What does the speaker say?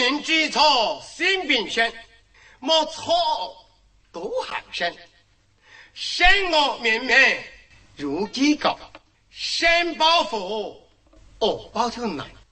人之错，心并生，莫错都行生。生我绵绵如鸡狗，生包袱，我包就难